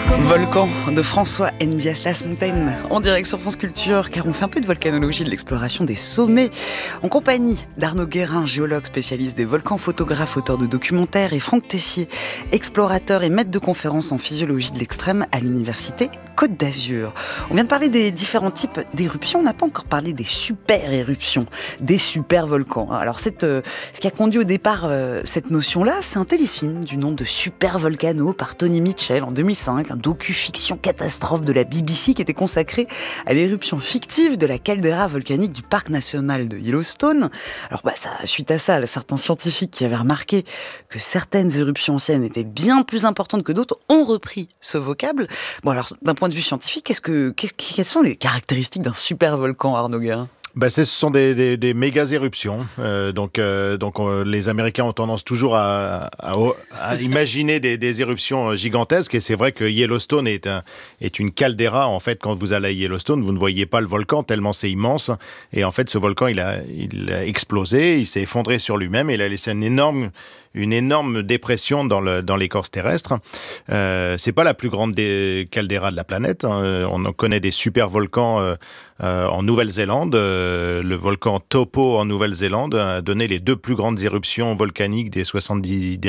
Volcan de François Ndias Lasmontagne en direct sur France Culture, car on fait un peu de volcanologie, de l'exploration des sommets en compagnie d'Arnaud Guérin, géologue spécialiste des volcans, photographe, auteur de documentaires, et Franck Tessier, explorateur et maître de conférences en physiologie de l'extrême à l'université Côte d'Azur. On vient de parler des différents types d'éruptions, on n'a pas encore parlé des super éruptions, des super volcans. Alors ce qui a conduit au départ cette notion-là, c'est un téléfilm du nom de Super Volcano par Tony Mitchell en 2005, un docu-fiction catastrophe de la BBC qui était consacré à l'éruption fictive de la caldeira volcanique du parc national de Yellowstone. Alors suite à ça, certains scientifiques qui avaient remarqué que certaines éruptions anciennes étaient bien plus importantes que d'autres ont repris ce vocable. Bon alors, d'un point de vue scientifique, quelles sont les caractéristiques d'un super volcan, Arnaud Guérin ? Ce sont des méga éruptions. Les Américains ont tendance toujours à imaginer des éruptions gigantesques. Et c'est vrai que Yellowstone est une caldeira. En fait, quand vous allez à Yellowstone, vous ne voyez pas le volcan tellement c'est immense. Et en fait, ce volcan, il a explosé, il s'est effondré sur lui-même et il a laissé une énorme dépression dans l'écorce terrestre. C'est pas la plus grande des calderas de la planète. On en connaît des super volcans en Nouvelle-Zélande. Le volcan Taupo en Nouvelle-Zélande a donné les deux plus grandes éruptions volcaniques des 70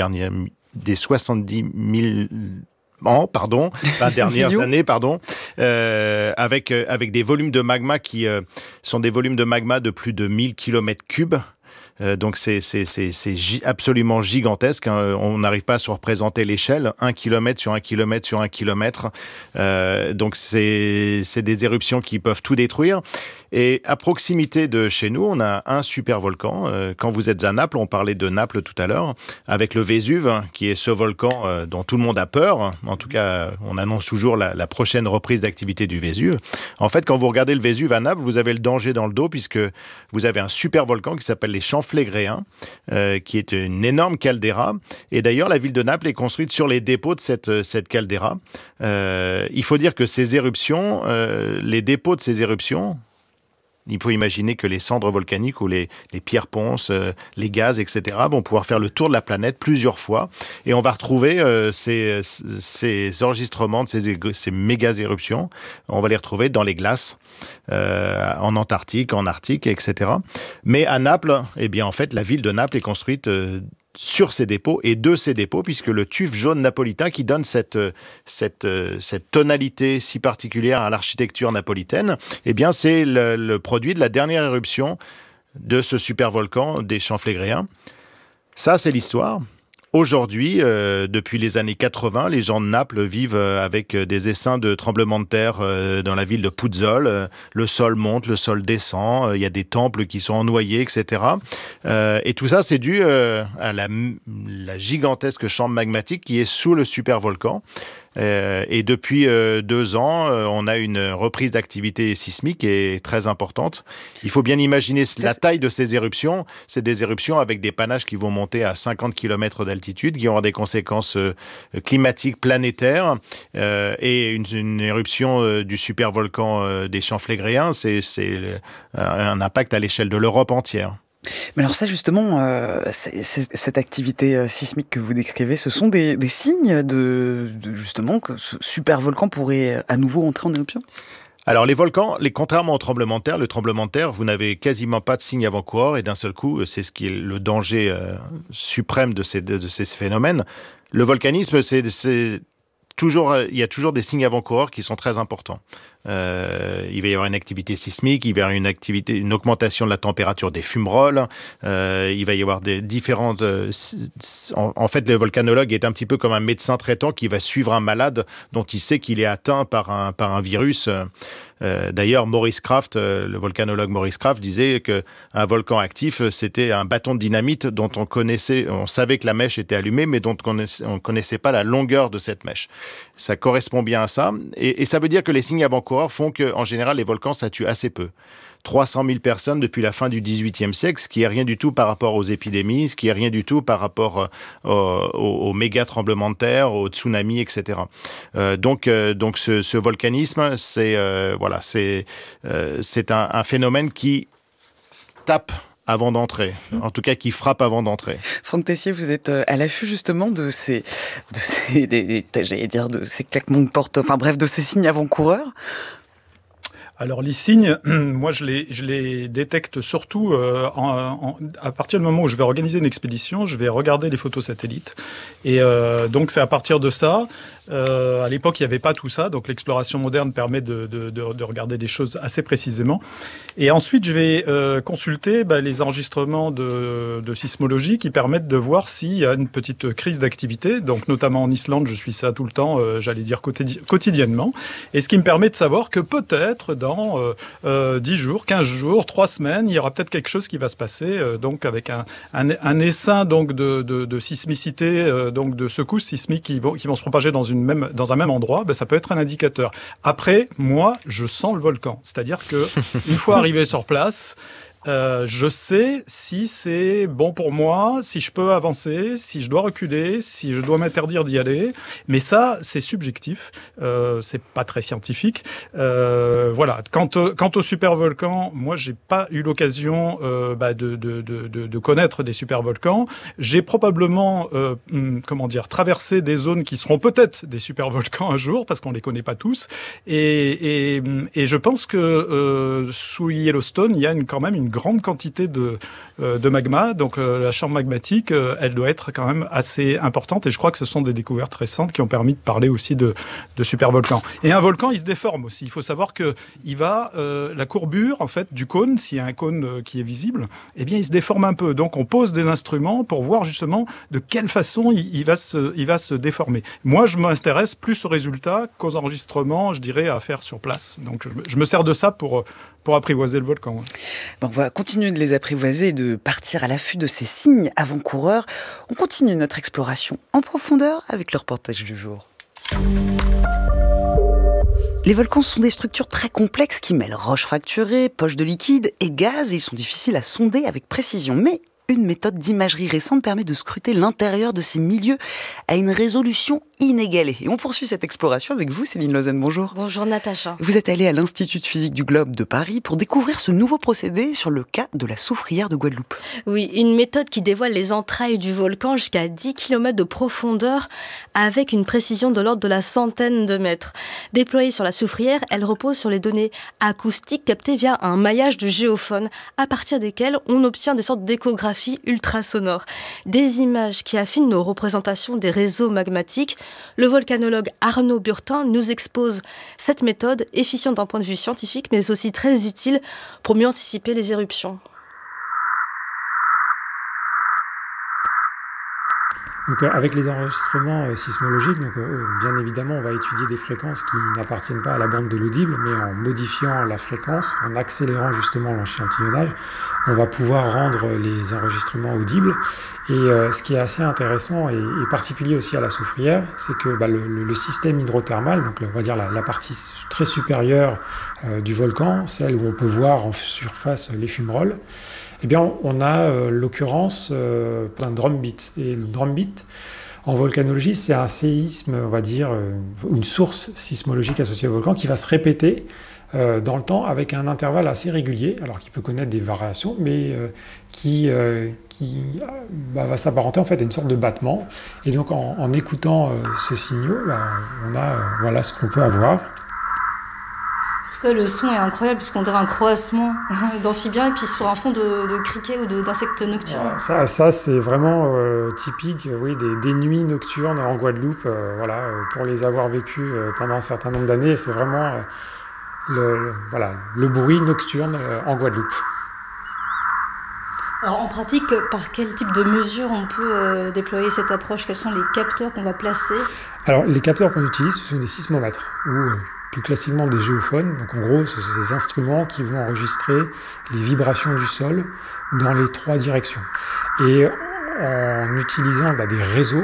000 dernières années, avec des volumes de magma qui sont des volumes de magma de plus de 1000 km3. Donc c'est absolument gigantesque. On n'arrive pas à se représenter l'échelle. 1 km sur 1 km sur 1 km. Donc c'est des éruptions qui peuvent tout détruire. Et à proximité de chez nous, on a un super volcan. Quand vous êtes à Naples, on parlait de Naples tout à l'heure, avec le Vésuve, qui est ce volcan dont tout le monde a peur. En tout cas, on annonce toujours la prochaine reprise d'activité du Vésuve. En fait, quand vous regardez le Vésuve à Naples, vous avez le danger dans le dos, puisque vous avez un super volcan qui s'appelle les Champflégréens, qui est une énorme caldeira. Et d'ailleurs, la ville de Naples est construite sur les dépôts de cette caldeira. Il faut dire que ces éruptions, les dépôts de ces éruptions, il faut imaginer que les cendres volcaniques ou les pierres ponces, les gaz, etc. vont pouvoir faire le tour de la planète plusieurs fois. Et on va retrouver ces enregistrements de ces méga éruptions. On va les retrouver dans les glaces, en Antarctique, en Arctique, etc. Mais à Naples, en fait, la ville de Naples est construite sur ces dépôts et de ces dépôts, puisque le tuf jaune napolitain qui donne cette tonalité si particulière à l'architecture napolitaine, c'est le produit de la dernière éruption de ce supervolcan des Champflégréens. Ça, c'est l'histoire. Aujourd'hui, depuis les années 80, les gens de Naples vivent avec des essaims de tremblements de terre dans la ville de Puzzol. Le sol monte, le sol descend, il y a des temples qui sont ennoyés, etc. Et tout ça, c'est dû à la gigantesque chambre magmatique qui est sous le supervolcan. Et depuis 2 ans, on a une reprise d'activité sismique qui est très importante. Il faut bien imaginer la taille de ces éruptions. C'est des éruptions avec des panaches qui vont monter à 50 km d'altitude, qui auront des conséquences climatiques planétaires. Et une éruption du supervolcan des Champflégréens, c'est un impact à l'échelle de l'Europe entière. Mais alors ça justement, cette activité sismique que vous décrivez, ce sont des signes de justement que ce super volcan pourrait à nouveau entrer en éruption ? Alors les volcans, contrairement au tremblement de terre, le tremblement de terre, vous n'avez quasiment pas de signes avant-coureurs et d'un seul coup, c'est ce qui est le danger suprême de ces phénomènes. Le volcanisme, il y a toujours des signes avant-coureurs qui sont très importants. Il va y avoir une activité sismique, il va y avoir une augmentation de la température des fumerolles, il va y avoir des différentes... En fait, le volcanologue est un petit peu comme un médecin traitant qui va suivre un malade dont il sait qu'il est atteint par un virus. D'ailleurs, Maurice Kraft, le volcanologue Maurice Kraft, disait qu'un volcan actif, c'était un bâton de dynamite dont on savait que la mèche était allumée, mais dont on ne connaissait pas la longueur de cette mèche. Ça correspond bien à ça. Et ça veut dire que les signes avant-coureurs font qu'en général, les volcans, ça tue assez peu. 300 000 personnes depuis la fin du XVIIIe siècle, ce qui est rien du tout par rapport aux épidémies, ce qui est rien du tout par rapport aux méga tremblements de terre, aux tsunamis, etc. Donc ce volcanisme, c'est un phénomène qui tape avant d'entrer. En tout cas, qui frappe avant d'entrer. Franck Tessier, vous êtes à l'affût justement de ces claquements de porte, enfin bref, de ces signes avant-coureurs. Alors les signes, moi je les détecte surtout à partir du moment où je vais organiser une expédition, je vais regarder les photos satellites. Et donc c'est à partir de ça. À l'époque, il n'y avait pas tout ça, donc l'exploration moderne permet de regarder des choses assez précisément. Et ensuite, je vais consulter les enregistrements de sismologie qui permettent de voir s'il y a une petite crise d'activité. Donc notamment en Islande, je suis ça tout le temps, j'allais dire quotidiennement. Et ce qui me permet de savoir que peut-être dans 10 jours, 15 jours, 3 semaines, il y aura peut-être quelque chose qui va se passer, donc avec un essaim donc de sismicité, donc de secousses sismiques qui vont se propager dans un même endroit. Ça peut être un indicateur. Après, moi, je sens le volcan. C'est-à-dire que une fois arrivé sur place, je sais si c'est bon pour moi, si je peux avancer, si je dois reculer, si je dois m'interdire d'y aller. Mais ça, c'est subjectif. C'est pas très scientifique. Voilà. Quant au supervolcan, moi, j'ai pas eu l'occasion de connaître des supervolcans. J'ai probablement, traversé des zones qui seront peut-être des supervolcans un jour, parce qu'on les connaît pas tous. Et je pense que sous Yellowstone, il y a quand même une grande quantité de magma, donc la chambre magmatique, elle doit être quand même assez importante, et je crois que ce sont des découvertes récentes qui ont permis de parler aussi de supervolcans. Et un volcan, il se déforme aussi. Il faut savoir que la courbure en fait du cône, s'il y a un cône qui est visible, eh bien il se déforme un peu. Donc on pose des instruments pour voir justement de quelle façon il va se déformer. Moi, je m'intéresse plus aux résultats qu'aux enregistrements, je dirais, à faire sur place. Donc je me sers de ça pour apprivoiser le volcan. Bon, on va continuer de les apprivoiser et de partir à l'affût de ces signes avant-coureurs. On continue notre exploration en profondeur avec le reportage du jour. Les volcans sont des structures très complexes qui mêlent roches fracturées, poches de liquide et gaz, et ils sont difficiles à sonder avec précision. Mais une méthode d'imagerie récente permet de scruter l'intérieur de ces milieux à une résolution inégalée. Et on poursuit cette exploration avec vous, Céline Lausanne. Bonjour. Bonjour Natacha. Vous êtes allée à l'Institut de physique du globe de Paris pour découvrir ce nouveau procédé sur le cas de la soufrière de Guadeloupe. Oui, une méthode qui dévoile les entrailles du volcan jusqu'à 10 km de profondeur avec une précision de l'ordre de la centaine de mètres. Déployée sur la soufrière, elle repose sur les données acoustiques captées via un maillage de géophones à partir desquels on obtient des sortes d'échographies ultrasonores. Des images qui affinent nos représentations des réseaux magmatiques. Le volcanologue Arnaud Burtin nous expose cette méthode, efficiente d'un point de vue scientifique, mais aussi très utile pour mieux anticiper les éruptions. Donc, avec les enregistrements sismologiques, bien évidemment, on va étudier des fréquences qui n'appartiennent pas à la bande de l'audible, mais en modifiant la fréquence, en accélérant justement l'échantillonnage, on va pouvoir rendre les enregistrements audibles. Et ce qui est assez intéressant et particulier aussi à la soufrière, c'est que le système hydrothermal, donc on va dire la partie très supérieure du volcan, celle où on peut voir en surface les fumerolles, eh bien, on a l'occurrence d'un drumbeat. Et le drumbeat, en volcanologie, c'est un séisme, on va dire, une source sismologique associée au volcan qui va se répéter dans le temps avec un intervalle assez régulier, alors qui peut connaître des variations, mais qui va s'apparenter en fait à une sorte de battement. Et donc, en écoutant ce signal, on a voilà ce qu'on peut avoir. Le son est incroyable puisqu'on dirait un croassement d'amphibiens et puis sur un fond de criquets ou d'insectes nocturnes. Ça c'est vraiment typique des nuits nocturnes en Guadeloupe. Pour les avoir vécues pendant un certain nombre d'années, c'est vraiment le bruit nocturne en Guadeloupe. Alors en pratique, par quel type de mesures on peut déployer cette approche ? Quels sont les capteurs qu'on va placer ? Alors les capteurs qu'on utilise, ce sont des sismomètres ou plus classiquement des géophones. Donc en gros, ce sont des instruments qui vont enregistrer les vibrations du sol dans les 3 directions. Et en utilisant des réseaux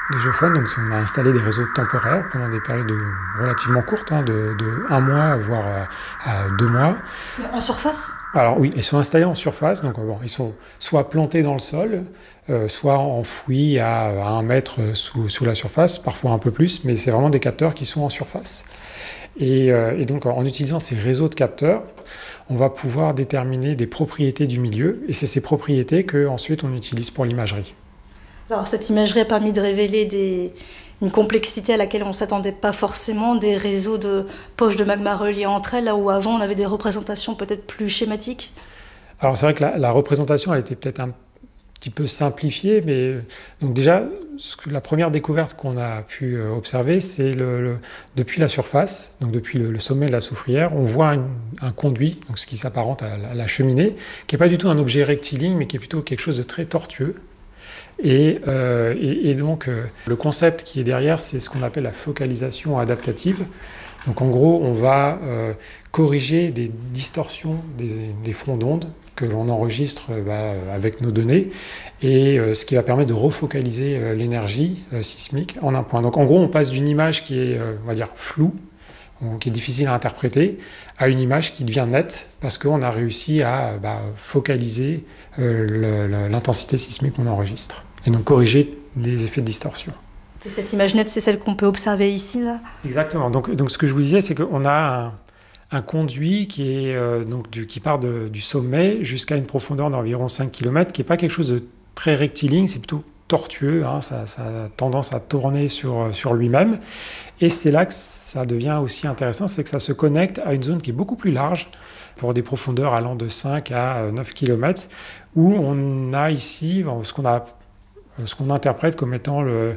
des géophones. Donc on a installé des réseaux temporaires pendant des périodes relativement courtes, de 1 mois, voire à 2 mois. Mais en surface ? Alors oui, ils sont installés en surface, donc ils sont soit plantés dans le sol, soit enfouis à 1 mètre sous la surface, parfois un peu plus, mais c'est vraiment des capteurs qui sont en surface. Et donc en utilisant ces réseaux de capteurs, on va pouvoir déterminer des propriétés du milieu, et c'est ces propriétés qu'ensuite on utilise pour l'imagerie. Alors cette imagerie a permis de révéler une complexité à laquelle on ne s'attendait pas forcément, des réseaux de poches de magma reliées entre elles, là où avant on avait des représentations peut-être plus schématiques. Alors c'est vrai que la représentation elle était peut-être un petit peu simplifiée, mais donc déjà la première découverte qu'on a pu observer, c'est depuis la surface, donc depuis le sommet de la soufrière, on voit un conduit, donc ce qui s'apparente à la cheminée, qui n'est pas du tout un objet rectiligne, mais qui est plutôt quelque chose de très tortueux. Et donc, le concept qui est derrière, c'est ce qu'on appelle la focalisation adaptative. Donc, en gros, on va corriger des distorsions des fronts d'onde que l'on enregistre avec nos données, et ce qui va permettre de refocaliser l'énergie sismique en un point. Donc, en gros, on passe d'une image qui est, on va dire, floue, qui est difficile à interpréter, à une image qui devient nette, parce qu'on a réussi à focaliser l'intensité sismique qu'on enregistre. Et donc corriger les effets de distorsion. Et cette image nette, c'est celle qu'on peut observer ici, là ? Exactement. Donc ce que je vous disais, c'est qu'on a un conduit qui est qui part du sommet jusqu'à une profondeur d'environ 5 km, qui n'est pas quelque chose de très rectiligne, c'est plutôt tortueux, ça a tendance à tourner sur lui-même. Et c'est là que ça devient aussi intéressant, c'est que ça se connecte à une zone qui est beaucoup plus large, pour des profondeurs allant de 5 à 9 km, où on a ici ce qu'on interprète comme étant le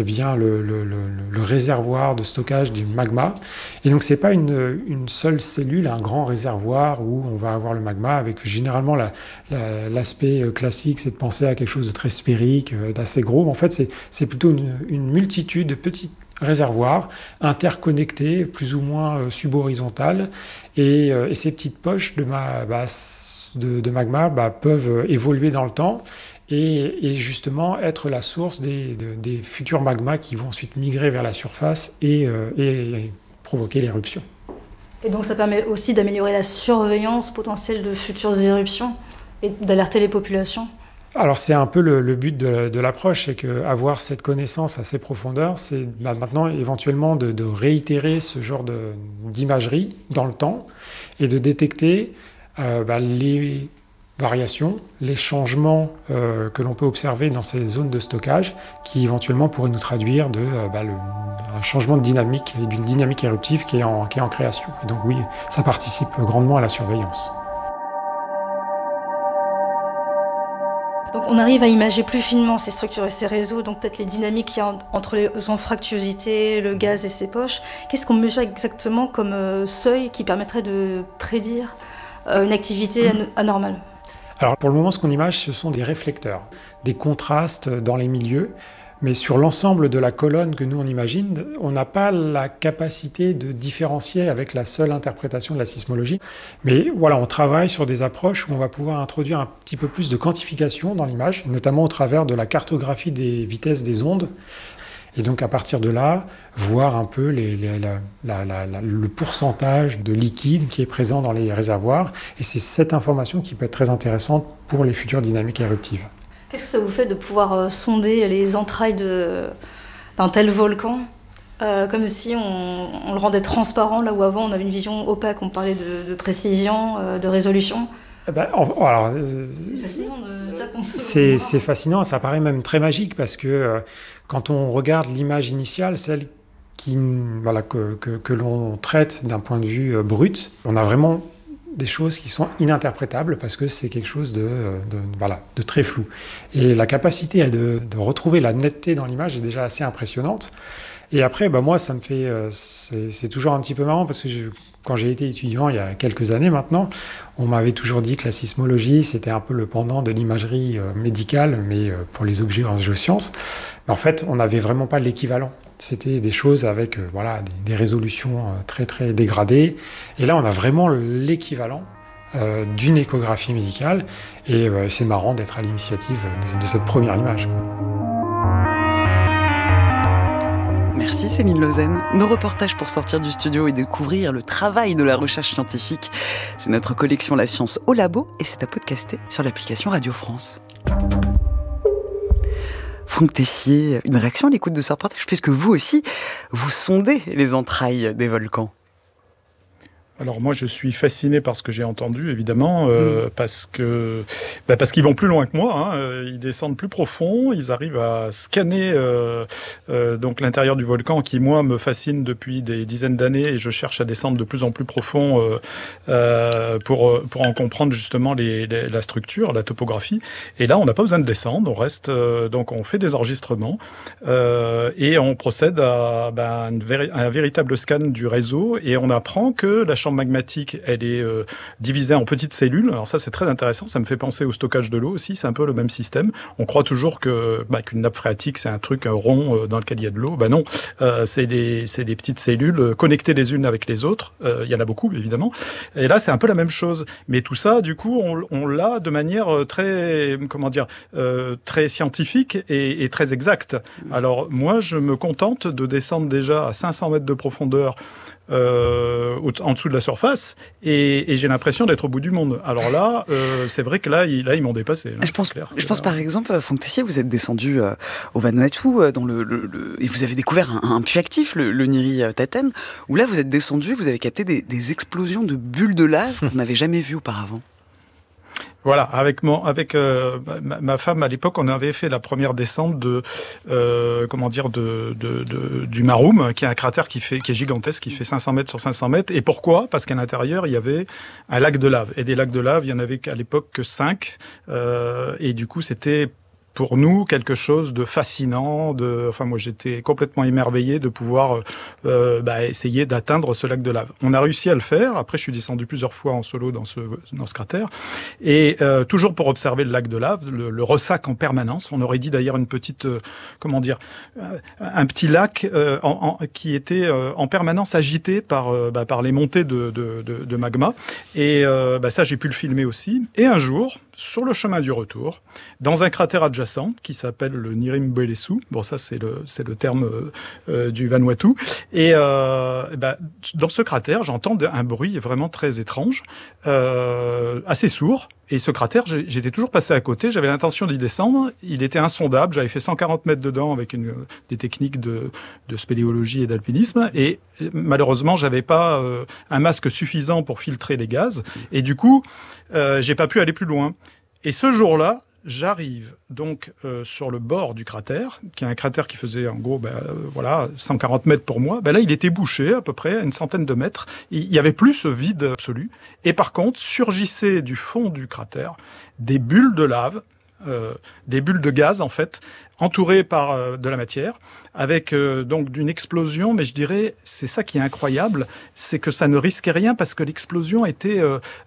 réservoir de stockage du magma. Et donc, ce n'est pas une seule cellule, un grand réservoir où on va avoir le magma, avec généralement l'aspect classique, c'est de penser à quelque chose de très sphérique, d'assez gros. En fait, c'est plutôt une multitude de petits réservoirs interconnectés, plus ou moins subhorizontales. Et ces petites poches de magma peuvent évoluer dans le temps, et justement être la source des futurs magmas qui vont ensuite migrer vers la surface et provoquer l'éruption. Et donc ça permet aussi d'améliorer la surveillance potentielle de futures éruptions et d'alerter les populations. Alors c'est un peu le but de l'approche, c'est qu'avoir cette connaissance à ces profondeurs, c'est maintenant éventuellement de réitérer ce genre d'imagerie dans le temps et de détecter les variations, les changements que l'on peut observer dans ces zones de stockage, qui éventuellement pourraient nous traduire un changement de dynamique et d'une dynamique éruptive qui est en création. Et donc oui, ça participe grandement à la surveillance. Donc on arrive à imager plus finement ces structures et ces réseaux, donc peut-être les dynamiques qu'il y a entre les anfractuosités, le gaz et ses poches. Qu'est-ce qu'on mesure exactement comme seuil qui permettrait de prédire une activité anormale ? Alors pour le moment, ce qu'on image, ce sont des réflecteurs, des contrastes dans les milieux, mais sur l'ensemble de la colonne que nous on imagine, on n'a pas la capacité de différencier avec la seule interprétation de la sismologie. Mais voilà, on travaille sur des approches où on va pouvoir introduire un petit peu plus de quantification dans l'image, notamment au travers de la cartographie des vitesses des ondes. Et donc à partir de là, voir un peu le pourcentage de liquide qui est présent dans les réservoirs. Et c'est cette information qui peut être très intéressante pour les futures dynamiques éruptives. Qu'est-ce que ça vous fait de pouvoir sonder les entrailles d'un tel volcan, comme si on le rendait transparent, là où avant on avait une vision opaque, on parlait de précision, de résolution ? C'est fascinant de ça qu'on fait. C'est fascinant, ça paraît même très magique, parce que quand on regarde l'image initiale, celle que l'on traite d'un point de vue brut, on a vraiment des choses qui sont ininterprétables, parce que c'est quelque chose de très flou. Et la capacité de retrouver la netteté dans l'image est déjà assez impressionnante. Et après, moi, ça me fait... c'est toujours un petit peu marrant, parce que quand j'ai été étudiant il y a quelques années maintenant, on m'avait toujours dit que la sismologie, c'était un peu le pendant de l'imagerie médicale, mais pour les objets en géosciences. Mais en fait, on n'avait vraiment pas l'équivalent. C'était des choses avec des résolutions très, très dégradées. Et là, on a vraiment l'équivalent d'une échographie médicale. Et c'est marrant d'être à l'initiative de cette première image, quoi. Merci Céline Lausanne. Nos reportages pour sortir du studio et découvrir le travail de la recherche scientifique. C'est notre collection La Science au Labo et c'est à podcaster sur l'application Radio France. Franck Tessier, une réaction à l'écoute de ce reportage, puisque vous aussi, vous sondez les entrailles des volcans. Alors moi, je suis fasciné par ce que j'ai entendu, évidemment, parce qu'ils vont plus loin que moi. Ils descendent plus profond, ils arrivent à scanner donc l'intérieur du volcan, qui moi me fascine depuis des dizaines d'années, et je cherche à descendre de plus en plus profond pour en comprendre justement la structure, la topographie. Et là, on n'a pas besoin de descendre, on reste donc on fait des enregistrements et on procède à un véritable scan du réseau, et on apprend que la chambre magmatique, elle est divisée en petites cellules. Alors ça, c'est très intéressant. Ça me fait penser au stockage de l'eau aussi. C'est un peu le même système. On croit toujours qu'une nappe phréatique, c'est un truc rond dans lequel il y a de l'eau. Non, c'est des petites cellules connectées les unes avec les autres. Il y en a beaucoup, évidemment. Et là, c'est un peu la même chose. Mais tout ça, du coup, on l'a de manière très, très scientifique et très exacte. Alors, moi, je me contente de descendre déjà à 500 mètres de profondeur en dessous de la surface, et j'ai l'impression d'être au bout du monde. Alors là, c'est vrai que là ils m'ont dépassé. Là, je pense par exemple, Franck Tessier, vous êtes descendu au Vanuatu et vous avez découvert un puits actif, le Niri Taten, où là vous êtes descendu, vous avez capté des explosions de bulles de lave qu'on n'avait jamais vues auparavant. Voilà, avec ma femme à l'époque, on avait fait la première descente du Maroum, qui est un cratère qui est gigantesque, qui fait 500 mètres sur 500 mètres. Et pourquoi ? Parce qu'à l'intérieur, il y avait un lac de lave. Et des lacs de lave, il y en avait à l'époque que 5. Et du coup, c'était pour nous quelque chose de fascinant. Moi, j'étais complètement émerveillé de pouvoir essayer d'atteindre ce lac de lave. On a réussi à le faire. Après, je suis descendu plusieurs fois en solo dans ce cratère. Et toujours pour observer le lac de lave, le ressac en permanence. On aurait dit d'ailleurs une petite, un petit lac qui était en permanence agité par les montées de magma. Et ça, j'ai pu le filmer aussi. Et un jour, sur le chemin du retour, dans un cratère adjacent qui s'appelle le Nirimbelesu. Bon, ça, c'est le terme du Vanuatu. Et dans ce cratère, j'entends un bruit vraiment très étrange, assez sourd. Et ce cratère, j'étais toujours passé à côté, j'avais l'intention d'y descendre, il était insondable, j'avais fait 140 mètres dedans avec des techniques de spéléologie et d'alpinisme, et malheureusement, j'avais pas un masque suffisant pour filtrer les gaz, et du coup, j'ai pas pu aller plus loin. Et ce jour-là, j'arrive donc sur le bord du cratère, qui est un cratère qui faisait en gros 140 mètres pour moi. Là, il était bouché à peu près à une centaine de mètres. Il n'y avait plus ce vide absolu. Et par contre, surgissaient du fond du cratère des bulles de lave, des bulles de gaz en fait, entourées par de la matière, avec donc d'une explosion, mais je dirais, c'est ça qui est incroyable, c'est que ça ne risquait rien parce que l'explosion était,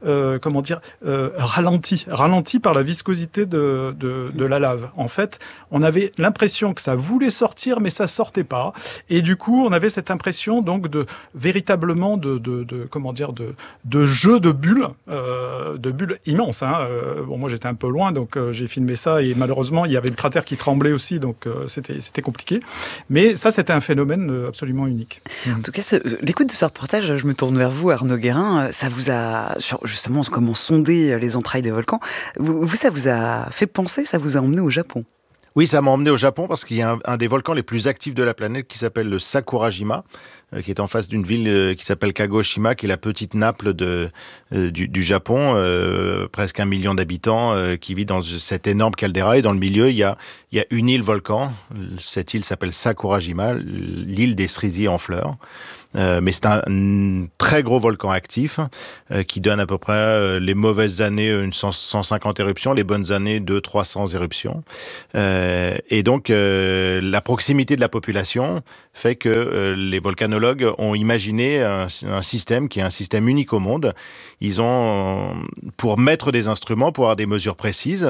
ralentie par la viscosité de la lave. En fait, on avait l'impression que ça voulait sortir, mais ça sortait pas. Et du coup, on avait cette impression donc véritablement de jeu de bulles immenses. Moi, j'étais un peu loin, donc j'ai filmé ça, et malheureusement, il y avait le cratère qui tremblait aussi, donc c'était compliqué. Mais ça, c'était un phénomène absolument unique. En tout cas, l'écoute de ce reportage, je me tourne vers vous, Arnaud Guérin. Ça vous a, justement, comment sonder les entrailles des volcans, ça vous a fait penser, ça vous a emmené au Japon? Oui, ça m'a emmené au Japon parce qu'il y a un des volcans les plus actifs de la planète qui s'appelle le Sakurajima, qui est en face d'une ville qui s'appelle Kagoshima, qui est la petite Naples du Japon, presque 1 million d'habitants, qui vit dans cette énorme caldeira. Et dans le milieu, il y a une île volcan. Cette île s'appelle Sakurajima, l'île des cerisiers en fleurs. Mais c'est un très gros volcan actif qui donne à peu près les mauvaises années 150 éruptions, les bonnes années 200-300 éruptions. Et donc la proximité de la population fait que les volcanologues ont imaginé un système qui est un système unique au monde. Ils ont, pour mettre des instruments, pour avoir des mesures précises,